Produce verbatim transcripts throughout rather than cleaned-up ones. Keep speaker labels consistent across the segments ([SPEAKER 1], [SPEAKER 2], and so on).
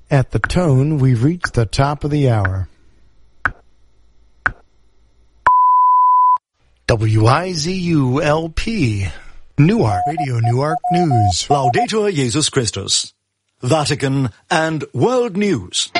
[SPEAKER 1] At the tone, we've reached the top of the hour. W I Z U L P, Newark, Radio Newark News.
[SPEAKER 2] Laudetur Jesus Christus. Vatican and World News.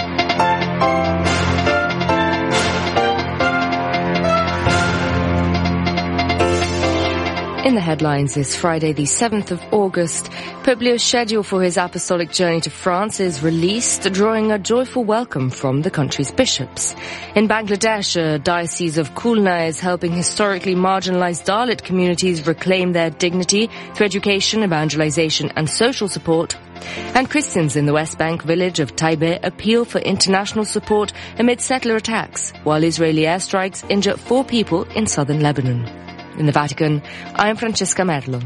[SPEAKER 3] In the headlines this Friday, the seventh of August, Pope Leo's schedule for his apostolic journey to France is released, drawing a joyful welcome from the country's bishops. In Bangladesh, a diocese of Khulna is helping historically marginalized Dalit communities reclaim their dignity through education, evangelization and social support. And Christians in the West Bank village of Taibeh appeal for international support amid settler attacks, while Israeli airstrikes injure four people in southern Lebanon. In the Vatican, I am Francesca Merlo.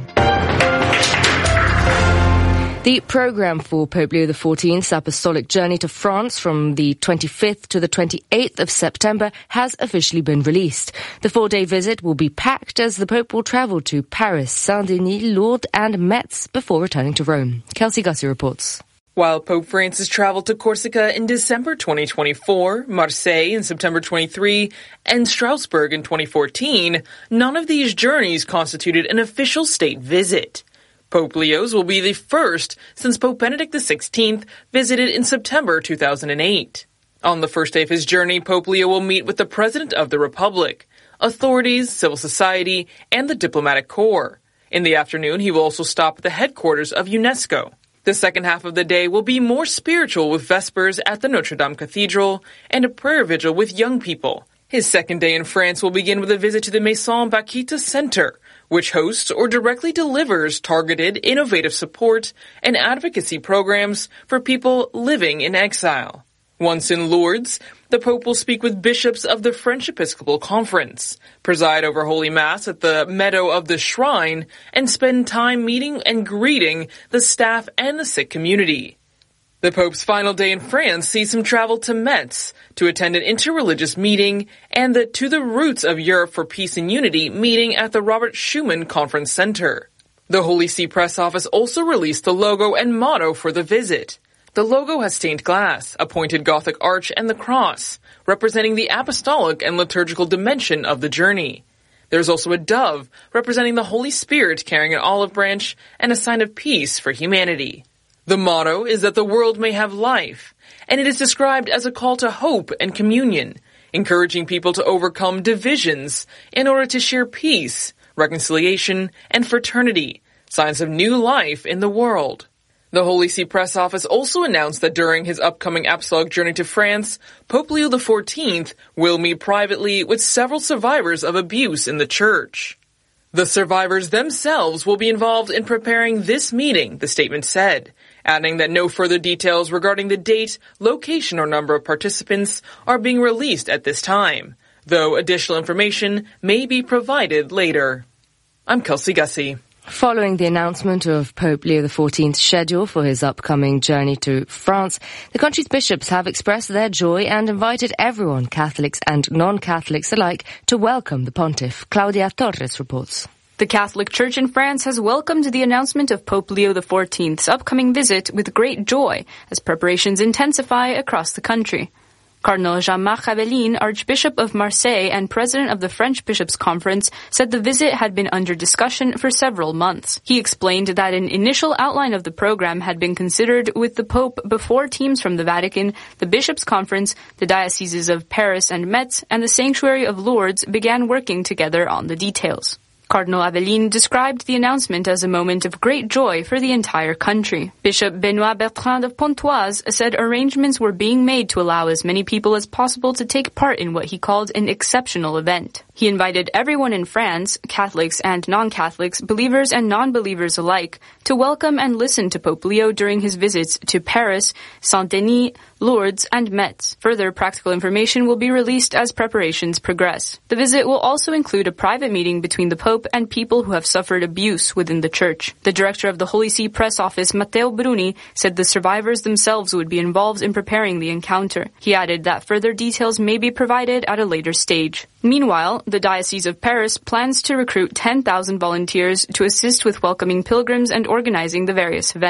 [SPEAKER 3] The program for Pope Leo the fourteenth's apostolic journey to France from the twenty-fifth to the twenty-eighth of September has officially been released. The four-day visit will be packed as the Pope will travel to Paris, Saint-Denis, Lourdes and Metz before returning to Rome. Kelsey Gussie reports.
[SPEAKER 4] While Pope Francis traveled to Corsica in December twenty twenty-four, Marseille in September twenty-three, and Strasbourg in twenty fourteen, none of these journeys constituted an official state visit. Pope Leo's will be the first since Pope Benedict the sixteenth visited in September two thousand eight. On the first day of his journey, Pope Leo will meet with the President of the Republic, authorities, civil society, and the diplomatic corps. In the afternoon, he will also stop at the headquarters of UNESCO. The second half of the day will be more spiritual with Vespers at the Notre Dame Cathedral and a prayer vigil with young people. His second day in France will begin with a visit to the Maison Bakita Center, which hosts or directly delivers targeted, innovative support and advocacy programs for people living in exile. Once in Lourdes, the Pope will speak with bishops of the French Episcopal Conference, preside over Holy Mass at the Meadow of the Shrine, and spend time meeting and greeting the staff and the sick community. The Pope's final day in France sees him travel to Metz to attend an interreligious meeting and the To the Roots of Europe for Peace and Unity meeting at the Robert Schuman Conference Center. The Holy See Press Office also released the logo and motto for the visit. The logo has stained glass, a pointed Gothic arch, and the cross, representing the apostolic and liturgical dimension of the journey. There's also a dove, representing the Holy Spirit carrying an olive branch and a sign of peace for humanity. The motto is that the world may have life, and it is described as a call to hope and communion, encouraging people to overcome divisions in order to share peace, reconciliation, and fraternity, signs of new life in the world. The Holy See Press Office also announced that during his upcoming apostolic journey to France, Pope Leo the fourteenth will meet privately with several survivors of abuse in the Church. The survivors themselves will be involved in preparing this meeting, the statement said, adding that no further details regarding the date, location, or number of participants are being released at this time, though additional information may be provided later. I'm Kelsey Gussie.
[SPEAKER 3] Following the announcement of Pope Leo the fourteenth's schedule for his upcoming journey to France, the country's bishops have expressed their joy and invited everyone, Catholics and non-Catholics alike, to welcome the pontiff. Claudia Torres reports.
[SPEAKER 5] The Catholic Church in France has welcomed the announcement of Pope Leo the fourteenth's upcoming visit with great joy as preparations intensify across the country. Cardinal Jean-Marc Avelin, Archbishop of Marseille and President of the French Bishops' Conference, said the visit had been under discussion for several months. He explained that an initial outline of the program had been considered with the Pope before teams from the Vatican, the Bishops' Conference, the dioceses of Paris and Metz, and the Sanctuary of Lourdes began working together on the details. Cardinal Avelin described the announcement as a moment of great joy for the entire country. Bishop Benoît Bertrand of Pontoise said arrangements were being made to allow as many people as possible to take part in what he called an exceptional event. He invited everyone in France, Catholics and non-Catholics, believers and non-believers alike, to welcome and listen to Pope Leo during his visits to Paris, Saint-Denis, Lourdes, and Metz. Further practical information will be released as preparations progress. The visit will also include a private meeting between the Pope and people who have suffered abuse within the Church. The director of the Holy See Press Office, Matteo Bruni, said the survivors themselves would be involved in preparing the encounter. He added that further details may be provided at a later stage. Meanwhile, the Diocese of Paris plans to recruit ten thousand volunteers to assist with welcoming pilgrims and organizing the various events.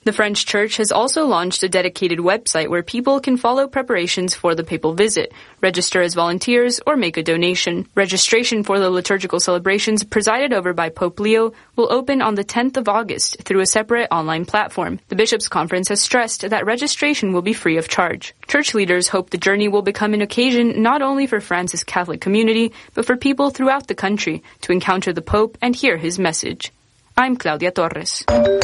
[SPEAKER 5] The French Church has also launched a dedicated website where people can follow preparations for the papal visit, register as volunteers, or make a donation. Registration for the liturgical celebrations presided over by Pope Leo will open on the tenth of August through a separate online platform. The Bishops' Conference has stressed that registration will be free of charge. Church leaders hope the journey will become an occasion not only for France's Catholic community, but for people throughout the country to encounter the Pope and hear his message. I'm Claudia Torres.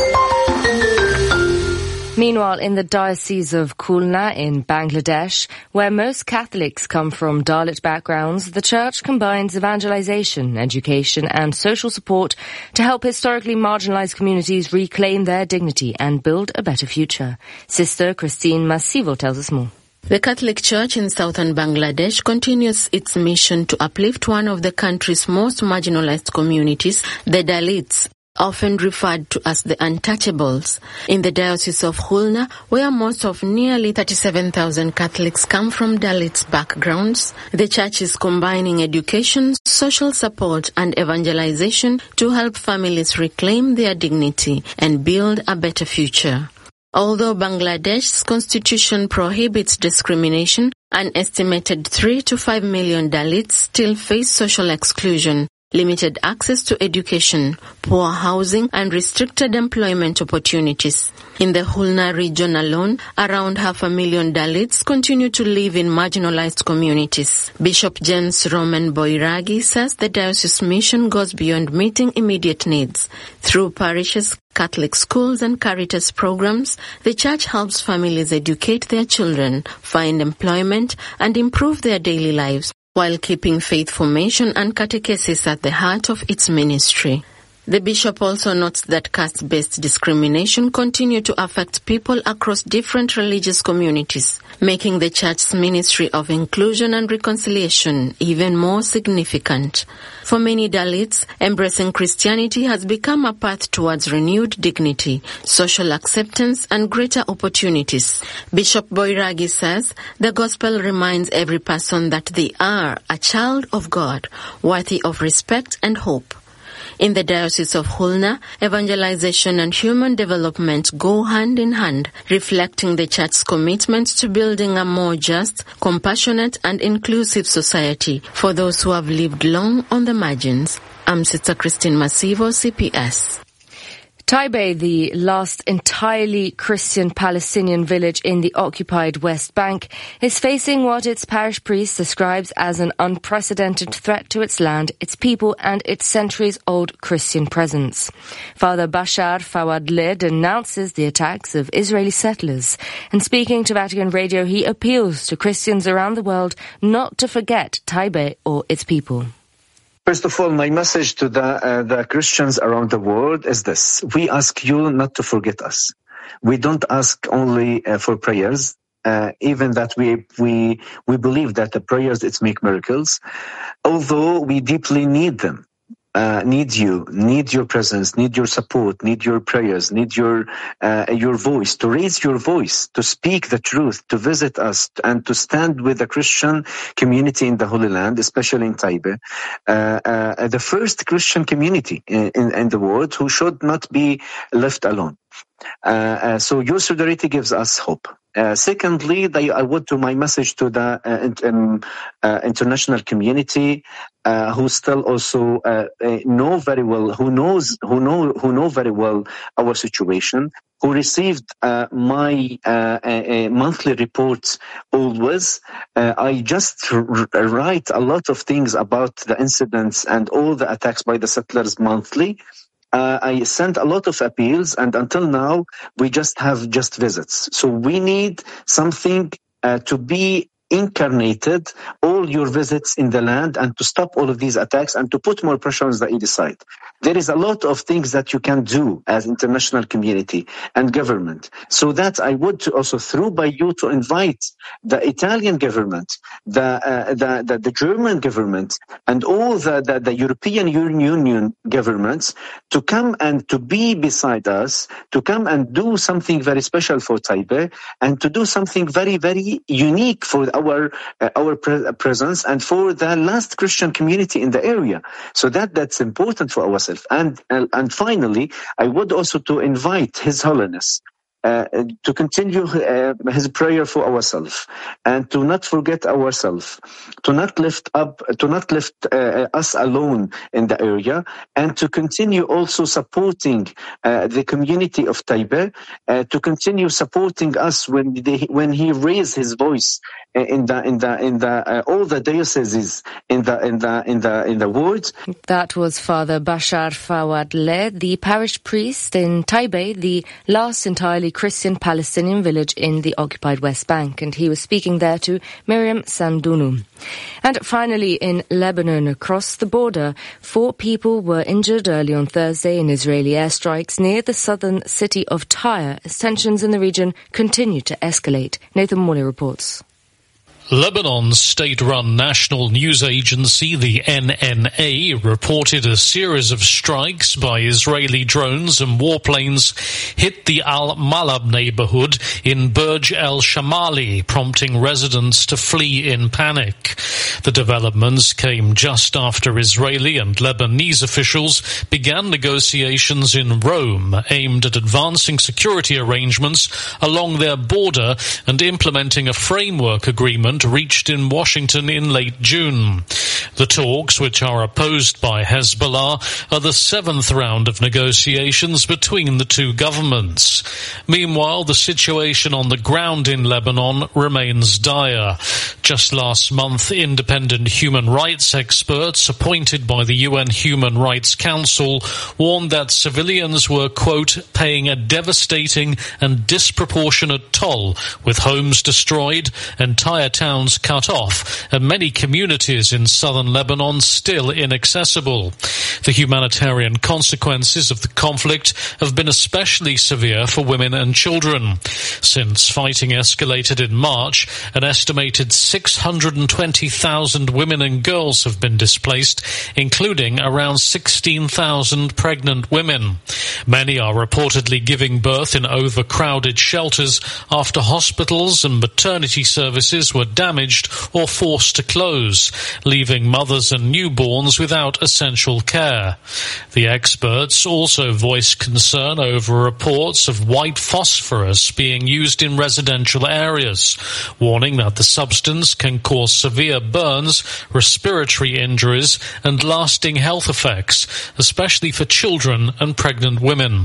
[SPEAKER 3] Meanwhile, in the Diocese of Khulna in Bangladesh, where most Catholics come from Dalit backgrounds, the Church combines evangelization, education and social support to help historically marginalized communities reclaim their dignity and build a better future. Sister Christine Masivo tells us more.
[SPEAKER 6] The Catholic Church in southern Bangladesh continues its mission to uplift one of the country's most marginalized communities, the Dalits, often referred to as the untouchables. In the Diocese of Khulna, where most of nearly thirty-seven thousand Catholics come from Dalit backgrounds, the Church is combining education, social support and evangelization to help families reclaim their dignity and build a better future. Although Bangladesh's constitution prohibits discrimination, an estimated three to five million Dalits still face social exclusion, limited access to education, poor housing, and restricted employment opportunities. In the Khulna region alone, around half a million Dalits continue to live in marginalized communities. Bishop James Roman Boiragi says the diocese mission goes beyond meeting immediate needs. Through parishes, Catholic schools, and Caritas programs, the Church helps families educate their children, find employment, and improve their daily lives, while keeping faith formation and catechesis at the heart of its ministry. The bishop also notes that caste-based discrimination continue to affect people across different religious communities, making the Church's ministry of inclusion and reconciliation even more significant. For many Dalits, embracing Christianity has become a path towards renewed dignity, social acceptance, and greater opportunities. Bishop Boiragi says the gospel reminds every person that they are a child of God, worthy of respect and hope. In the Diocese of Khulna, evangelization and human development go hand in hand, reflecting the Church's commitment to building a more just, compassionate and inclusive society for those who have lived long on the margins. I'm Sister Christine Masivo, C P S.
[SPEAKER 3] Taibeh, the last entirely Christian Palestinian village in the occupied West Bank, is facing what its parish priest describes as an unprecedented threat to its land, its people, and its centuries-old Christian presence. Father Bashar Fawadleh denounces the attacks of Israeli settlers, and speaking to Vatican Radio, he appeals to Christians around the world not to forget Taibeh or its people.
[SPEAKER 7] First of all, my message to the uh, the Christians around the world is this. We ask you not to forget us. We don't ask only uh, for prayers, uh, even that we we we believe that the prayers, it's make miracles, although we deeply need them. Uh, need you, need your presence, need your support, need your prayers, need your uh, your voice, to raise your voice, to speak the truth, to visit us, and to stand with the Christian community in the Holy Land, especially in Taibeh, uh, uh, the first Christian community in, in, in the world who should not be left alone. Uh, uh, so your solidarity gives us hope. Uh, secondly, they, I would do my message to the uh, um, uh, international community, uh, who still also uh, uh, know very well, who knows, who know, who know very well our situation, who received uh, my uh, uh, monthly reports always. Uh, I just r- write a lot of things about the incidents and all the attacks by the settlers monthly. Uh, I sent a lot of appeals, and until now, we just have just visits. So we need something uh, to be incarnated, all your visits in the land, and to stop all of these attacks and to put more pressure on the Israeli side. There is a lot of things that you can do as international community and government. So that I would also, through by you, to invite the Italian government, the uh, the, the the German government, and all the, the, the European Union governments to come and to be beside us, to come and do something very special for Taibeh, and to do something very, very unique for our uh, our pre- presence and for the last Christian community in the area. So that that's important for ourselves. And, and and finally, I would also to invite His Holiness uh, to continue uh, his prayer for ourselves, and to not forget ourselves, to not lift up, to not lift uh, us alone in the area, and to continue also supporting uh, the community of Taybeh, uh, to continue supporting us when they, when he raised his voice in the in the in the uh, all the dioceses in the in the in the in the world.
[SPEAKER 3] That was Father Bashar Fawadleh, the parish priest in Taybeh, the last entirely Christian Palestinian village in the occupied West Bank, and he was speaking there to Miriam Sandunu. And finally, in Lebanon, across the border, four people were injured early on Thursday in Israeli airstrikes near the southern city of Tyre as tensions in the region continue to escalate. Nathan Morley reports.
[SPEAKER 8] Lebanon's state-run national news agency, the N N A, reported a series of strikes by Israeli drones and warplanes hit the Al-Malab neighborhood in Burj el-Shamali, prompting residents to flee in panic. The developments came just after Israeli and Lebanese officials began negotiations in Rome aimed at advancing security arrangements along their border and implementing a framework agreement reached in Washington in late June. The talks, which are opposed by Hezbollah, are the seventh round of negotiations between the two governments. Meanwhile, the situation on the ground in Lebanon remains dire. Just last month, independent human rights experts appointed by the U N Human Rights Council warned that civilians were, quote, paying a devastating and disproportionate toll, with homes destroyed, entire towns cut off, and many communities in southern Lebanon still inaccessible. The humanitarian consequences of the conflict have been especially severe for women and children. Since fighting escalated in March, an estimated six hundred twenty thousand women and girls have been displaced, including around sixteen thousand pregnant women. Many are reportedly giving birth in overcrowded shelters after hospitals and maternity services were damaged or forced to close, leaving mothers and newborns without essential care. The experts also voiced concern over reports of white phosphorus being used in residential areas, warning that the substance can cause severe burns, respiratory injuries, and lasting health effects, especially for children and pregnant women.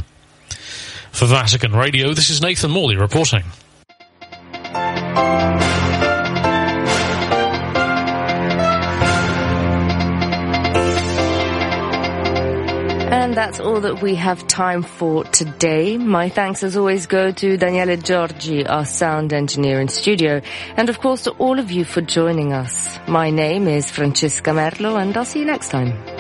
[SPEAKER 8] For Vatican Radio, this is Nathan Morley reporting.
[SPEAKER 3] And that's all that we have time for today. My thanks as always go to Daniele Giorgi, our sound engineer in studio, and of course to all of you for joining us. My name is Francesca Merlo, and I'll see you next time.